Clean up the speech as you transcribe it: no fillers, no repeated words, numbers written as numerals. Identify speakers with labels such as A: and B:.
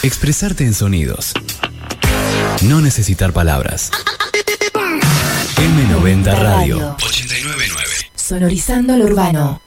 A: Expresarte en sonidos. No necesitar palabras. M90 Radio 89.9.
B: Sonorizando lo urbano.